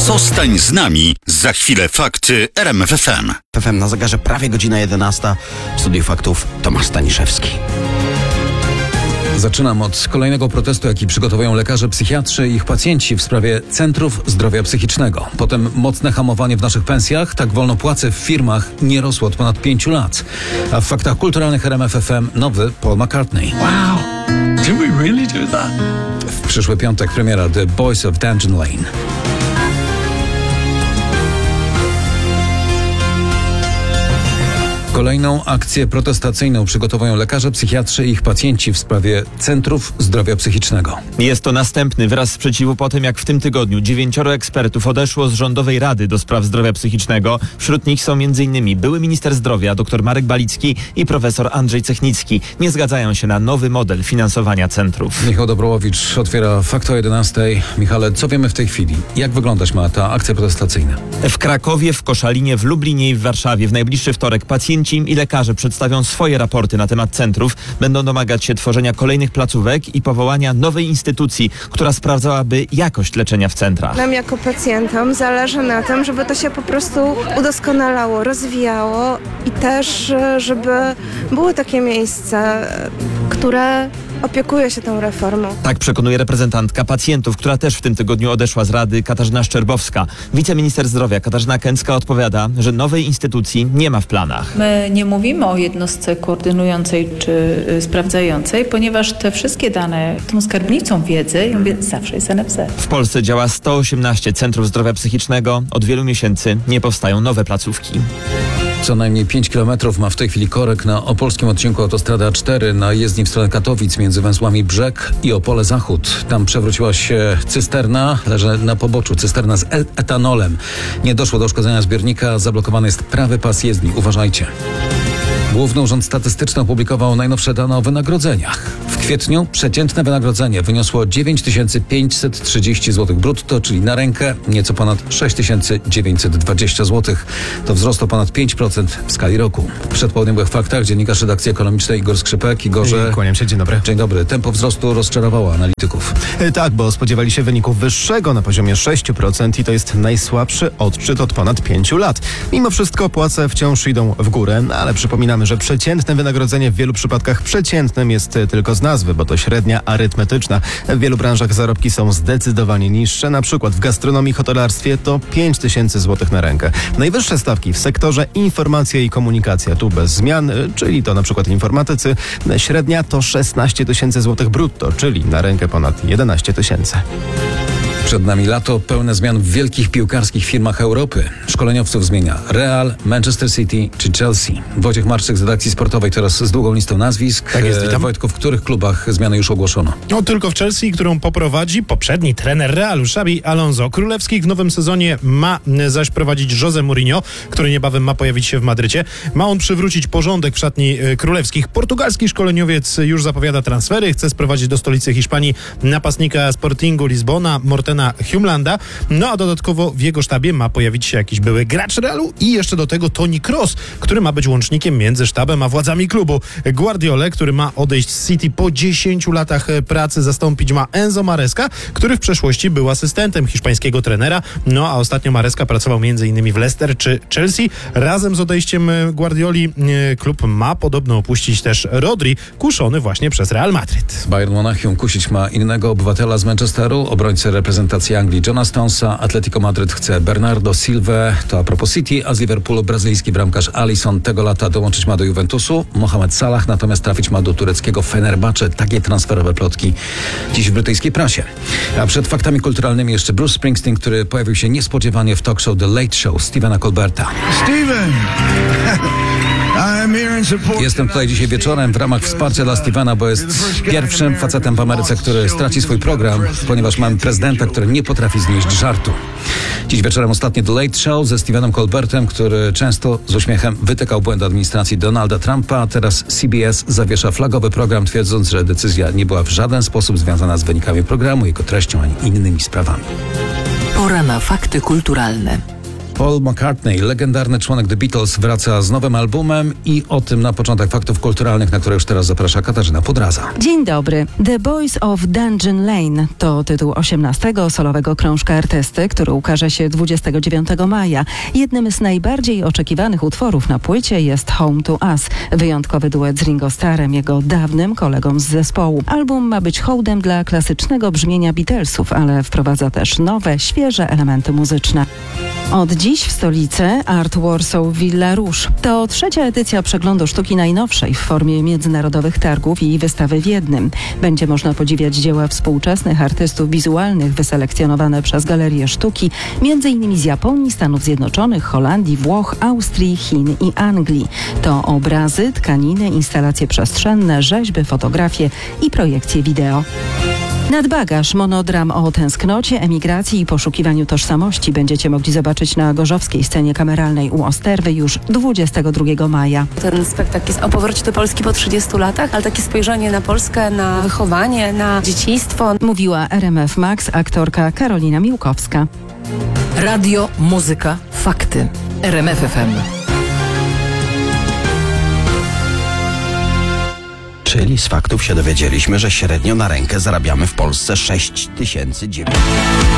Zostań z nami. Za chwilę fakty RMF FM. FM na zegarze prawie godzina 11. W studiu faktów Tomasz Staniszewski. Zaczynam od kolejnego protestu, jaki przygotowują lekarze, psychiatrzy i ich pacjenci w sprawie centrów zdrowia psychicznego. Potem mocne hamowanie w naszych pensjach. Tak wolno płace w firmach nie rosło od ponad 5 lat. A w faktach kulturalnych RMF FM nowy Paul McCartney. Wow, did we really do that? W przyszły piątek premiera The Boys of Dungeon Lane. Kolejną akcję protestacyjną przygotowują lekarze, psychiatrzy i ich pacjenci w sprawie centrów zdrowia psychicznego. Jest to następny wyraz sprzeciwu po tym, jak w tym tygodniu 9 ekspertów odeszło z Rządowej Rady do Spraw Zdrowia Psychicznego. Wśród nich są m.in. były minister zdrowia dr Marek Balicki i profesor Andrzej Cechnicki. Nie zgadzają się na nowy model finansowania centrów. Michał Dobrołowicz otwiera Fakty o 11. Michale, co wiemy w tej chwili? Jak wyglądać ma ta akcja protestacyjna? W Krakowie, w Koszalinie, w Lublinie i w Warszawie w najbliższy wtorek pacjenci i lekarze przedstawią swoje raporty na temat centrów. Będą domagać się tworzenia kolejnych placówek i powołania nowej instytucji, która sprawdzałaby jakość leczenia w centrach. Nam jako pacjentom zależy na tym, żeby to się po prostu udoskonalało, rozwijało i też, żeby były takie miejsca, które opiekuje się tą reformą. Tak przekonuje reprezentantka pacjentów, która też w tym tygodniu odeszła z Rady, Katarzyna Szczerbowska. Wiceminister zdrowia Katarzyna Kęcka odpowiada, że nowej instytucji nie ma w planach. My nie mówimy o jednostce koordynującej czy sprawdzającej, ponieważ te wszystkie dane, tą skarbnicą wiedzy zawsze jest NFZ. W Polsce działa 118 centrów zdrowia psychicznego. Od wielu miesięcy nie powstają nowe placówki. Co najmniej 5 km ma w tej chwili korek na opolskim odcinku autostrady A4 na jezdni w stronę Katowic między węzłami Brzeg i Opole Zachód. Tam przewróciła się cysterna, leży na poboczu cysterna z etanolem. Nie doszło do uszkodzenia zbiornika, zablokowany jest prawy pas jezdni. Uważajcie. Główny Urząd Statystyczny opublikował najnowsze dane o wynagrodzeniach. W kwietniu przeciętne wynagrodzenie wyniosło 9530 zł brutto, czyli na rękę nieco ponad 6920 zł. To wzrost o ponad 5% w skali roku. W przedpołudniowych faktach dziennikarz redakcji ekonomicznej Igor Skrzypek. Igorze, kłaniam się, dzień dobry. Dzień dobry. Tempo wzrostu rozczarowało analityków. Tak, bo spodziewali się wyniku wyższego na poziomie 6% i to jest najsłabszy odczyt od ponad 5 lat. Mimo wszystko płace wciąż idą w górę, ale przypominamy, że przeciętne wynagrodzenie w wielu przypadkach przeciętnym jest tylko z nazwy, bo to średnia arytmetyczna. W wielu branżach zarobki są zdecydowanie niższe, na przykład w gastronomii, hotelarstwie to 5000 zł na rękę. Najwyższe stawki w sektorze informacja i komunikacja, tu bez zmian, czyli to na przykład informatycy. Średnia to 16 000 zł brutto, czyli na rękę ponad 11 000. Przed nami lato pełne zmian w wielkich piłkarskich firmach Europy. Szkoleniowców zmienia Real, Manchester City czy Chelsea. Wojciech Marczyk z redakcji sportowej teraz z długą listą nazwisk. Tak jest, witam. Wojtku, w których klubach zmiany już ogłoszono? No tylko w Chelsea, którą poprowadzi poprzedni trener Realu, Xabi Alonso. Królewskich w nowym sezonie ma zaś prowadzić José Mourinho, który niebawem ma pojawić się w Madrycie. Ma on przywrócić porządek w szatni królewskich. Portugalski szkoleniowiec już zapowiada transfery. Chce sprowadzić do stolicy Hiszpanii napastnika Sportingu Lizbona, Mortena Hjulanda. No a dodatkowo w jego sztabie ma pojawić się jakiś były gracz Realu i jeszcze do tego Toni Kroos, który ma być łącznikiem między sztabem a władzami klubu. Guardiolę, który ma odejść z City po 10 latach pracy, zastąpić ma Enzo Maresca, który w przeszłości był asystentem hiszpańskiego trenera. No a ostatnio Maresca pracował m.in. w Leicester czy Chelsea. Razem z odejściem Guardioli klub ma podobno opuścić też Rodri, kuszony właśnie przez Real Madryt. Bayern Monachium kusić ma innego obywatela z Manchesteru, obrońcę reprezentacji Anglii Johna Stonesa. Atletico Madryt chce Bernardo Silvę, to a propos City, a z Liverpoolu brazylijski bramkarz Alisson tego lata dołączyć ma do Juventusu. Mohamed Salah natomiast trafić ma do tureckiego Fenerbahce. Takie transferowe plotki dziś w brytyjskiej prasie. A przed faktami kulturalnymi jeszcze Bruce Springsteen, który pojawił się niespodziewanie w talk show The Late Show Stevena Colberta. Steven! Jestem tutaj dzisiaj wieczorem w ramach wsparcia dla Stevena, bo jest pierwszym facetem w Ameryce, który straci swój program, ponieważ mamy prezydenta, który nie potrafi znieść żartu. Dziś wieczorem ostatni The Late Show ze Stevenem Colbertem, który często z uśmiechem wytykał błędy administracji Donalda Trumpa, a teraz CBS zawiesza flagowy program, twierdząc, że decyzja nie była w żaden sposób związana z wynikami programu, jego treścią ani innymi sprawami. Pora na fakty kulturalne. Paul McCartney, legendarny członek The Beatles, wraca z nowym albumem i o tym na początek faktów kulturalnych, na które już teraz zaprasza Katarzyna Pudraza. Dzień dobry. The Boys of Dungeon Lane to tytuł 18. solowego krążka artysty, który ukaże się 29 maja. Jednym z najbardziej oczekiwanych utworów na płycie jest Home to Us, wyjątkowy duet z Ringo Starrem, jego dawnym kolegą z zespołu. Album ma być hołdem dla klasycznego brzmienia Beatlesów, ale wprowadza też nowe, świeże elementy muzyczne. Od dziś w stolicy Art Warsaw Villa Rouge. To trzecia edycja przeglądu sztuki najnowszej w formie międzynarodowych targów i wystawy w jednym. Będzie można podziwiać dzieła współczesnych artystów wizualnych wyselekcjonowane przez galerię sztuki, m.in. z Japonii, Stanów Zjednoczonych, Holandii, Włoch, Austrii, Chin i Anglii. To obrazy, tkaniny, instalacje przestrzenne, rzeźby, fotografie i projekcje wideo. Nadbagaż, monodram o tęsknocie, emigracji i poszukiwaniu tożsamości będziecie mogli zobaczyć na gorzowskiej scenie kameralnej u Osterwy już 22 maja. Ten spektakl jest o powrocie do Polski po 30 latach, ale takie spojrzenie na Polskę, na wychowanie, na dzieciństwo. Mówiła RMF Max aktorka Karolina Miłkowska. Radio, muzyka, fakty. RMF FM. Czyli z faktów się dowiedzieliśmy, że średnio na rękę zarabiamy w Polsce 6900.